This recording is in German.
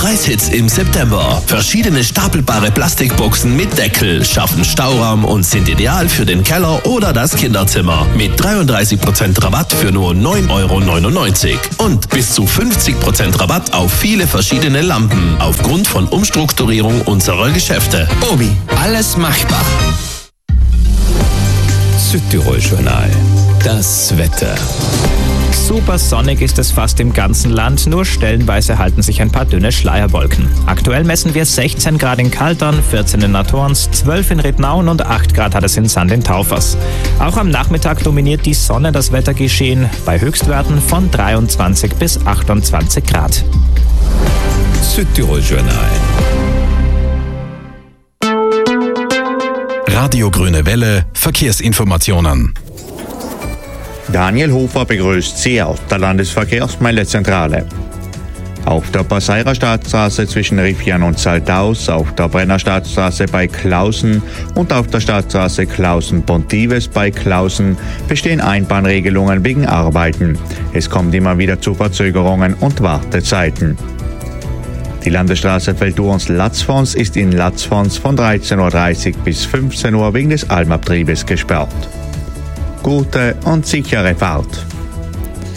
Preishits im September. Verschiedene stapelbare Plastikboxen mit Deckel schaffen Stauraum und sind ideal für den Keller oder das Kinderzimmer. Mit 33% Rabatt für nur 9,99 € und bis zu 50% Rabatt auf viele verschiedene Lampen aufgrund von Umstrukturierung unserer Geschäfte. Obi, alles machbar. Südtirol-Journal. Das Wetter. Super sonnig ist es fast im ganzen Land, nur stellenweise halten sich ein paar dünne Schleierwolken. Aktuell messen wir 16 Grad in Kaltern, 14 in Natorns, 12 in Rittnauen und 8 Grad hat es in Sand in Taufers. Auch am Nachmittag dominiert die Sonne das Wettergeschehen bei Höchstwerten von 23 bis 28 Grad. Südtirol-Journal. Radio Grüne Welle, Verkehrsinformationen. Daniel Hofer begrüßt Sie aus der Landesverkehrsmeldezentrale. Auf der Passeirer Stadtstraße zwischen Riffian und Saltaus, auf der Brenner Stadtstraße bei Klausen und auf der Stadtstraße Klausen-Pontives bei Klausen bestehen Einbahnregelungen wegen Arbeiten. Es kommt immer wieder zu Verzögerungen und Wartezeiten. Die Landesstraße Veltourns-Latzfons ist in Latzfons von 13:30 Uhr bis 15 Uhr wegen des Almabtriebes gesperrt. Gute und sichere Fahrt.